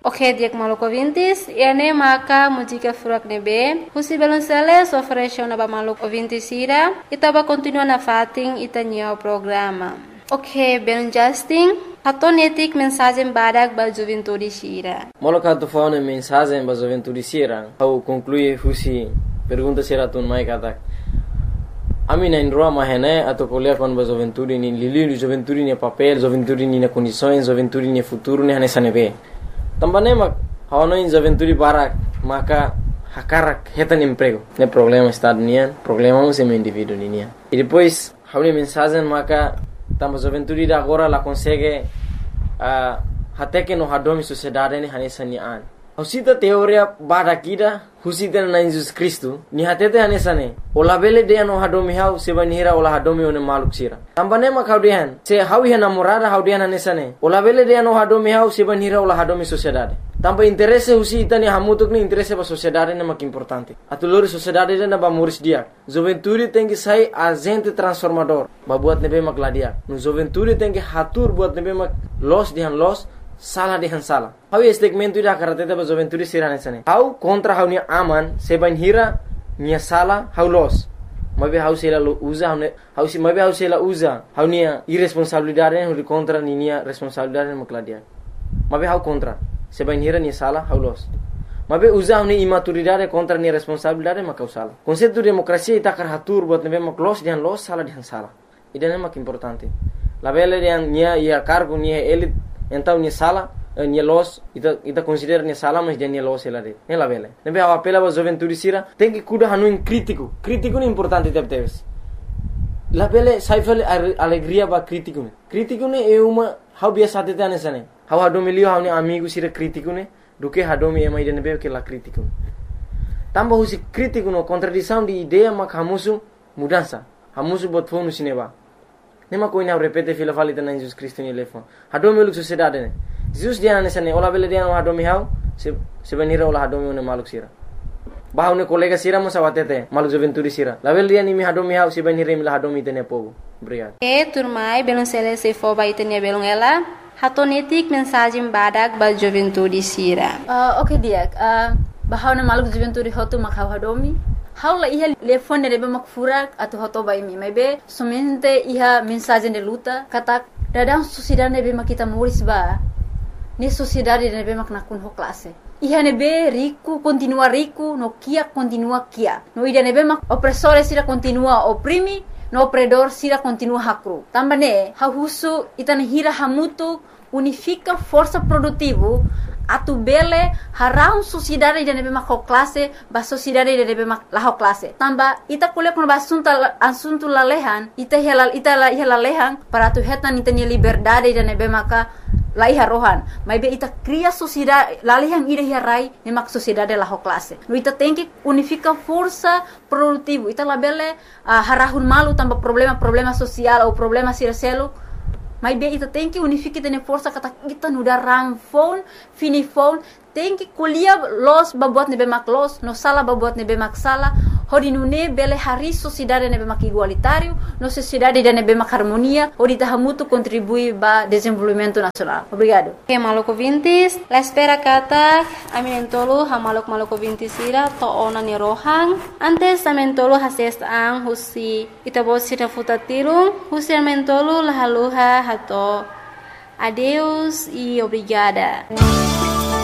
Ok, diak maluco ouvintes, ene maka música furak nebe, husi balonceles oferece na ba maluco ouvintes ira, itaba continua na fating itanyo programa. Ok, ben Justin, hatonetik mensagem badak ba juventude sira. Moloka tu faune mensagem ba juventude sira, au conclui husi pergunta sira tun mai katak. Ami na indroa mahene atau kuliah kon ba juventude ni lili juventude ni papel, juventude ni na condições, juventude ni futuro ni hanesa nebe. Tambane mak hawana in juventude barak maka hakarak hetan emprego. Ne problema estado nian, problema um semi indivíduo nian. E depois hauni mensagem maka tamba juventude da agora la consegue até que no hadomi sociedade ni hanesa ni an. Husita teoria barakida husita na Jesus Cristo ni hatete hanesa ne. Ola bele de no hadomi hau sebanira ola hadomi one maluk sira. Tambane mak haudian se hawi namorada haudian hanesa ne. Ola bele de no hadomi hau sebanira ola hadomi sociedade. Tampa interesse husita ni hamutuk ni interesse ba sociedade ne mak importante. Atulori sociedade na ba muris dia. Juventude tem que sair agente transformador. Ba buat nebe mak ladia. No juventude tem que hatur buat nebe mak los dihan los salah dihan salah. Hau segmento ida karate ba juventude sirane sane. Hau kontra hau ni aman seban hira ni salah hau los. Mabe hau sela usa hau si mabe hau sela usa hau ni irresponsabilidade hau contra ni responsabilidade mak ladia. Mabe hau kontra seban hira ni salah hau los. Mabe usa hau ni imaturidade contra ni responsabilidade mak salah. Konsep demokrasia ita kar hatur buat nebe mak los dihan los salah dihan salah. Ida mak importante. La bele dihan nia ia cargo nia elit então ni sala ni los ita considera ni sala mas ni los ela de la bele nebe a apela ba juventude sira tem que cuidar hanu crítico ni importante teves la bele saifel alegria ba crítico ne é uma hau biasa tete anesane hau hadomilio hau ni amigo sira crítico ne do que hadomi ema ida nebe que la crítico tamba husi crítico no contradição de ideia mak hamusu mudança hamusu bot fonu sineba. Nema koina repete fila falita na Jesus Cristo ni lefo. Hadomi uluk sociedade ne. Jesus dia nane sane ola bele dia no hadomi hau sebenira ola hadomi one maluk sira. Bahau ne kolega sira mo sawatete maluk juventude sira. La bele dia ni mi hadomi hau sebenira mi la hadomi tene pogo. Obrigado. Turmai belum selesai fo ba itenia belum ela. Hatonetik mensagem badak ba juventude sira. Okay dia. Bahau na maluk juventude hotu mak hau hadomi. Haula iha telefone nebe mak furak atau hoto bai mi maybe somente iha mensagem de luta katak dadang sociedade nebe mak kita muris ba ni sociedade nebe mak nakun ho classe iha nebe rico continua rico no kia continua kia no ida nebe mak opressore sira continua oprimi no opredor sira continua hakru tambane hahusu itane hira hamutu unifica força produtivo atu bele harau sociedade de nebe mak classe ba sociedade de nebe mak la classe tamba ita kule kono asunto lalehan ita lalehan para tu hetan ita ni liberdade de nebe maka la iha rohan maybe ita cria sociedade lalehan ida hirai ne mak sociedade la classe no ita tem que unifica força produtivo ita la bele harahun malu tamba problema social ou problema siraselo mas bem, ita tem que unificar tene força kata kita nuda rang phone, fini phone, tem que kuliah los babuat nebe mak los, no sala babuat nebe mak sala, hodi nune bele hari sociedade nebe mak igualitário, no sociedade de nebe mak harmonia, hodi tahamutu contribui ba desenvolvimento nacional. Obrigado. Okay, maluco vintis, la espera kata, aminentolo ha maluco vintis ira to ona ni rohang, antes amentolo hases ang husi itabos sira futatirung, husi amentolo lahaluha hato. Adeus e obrigada.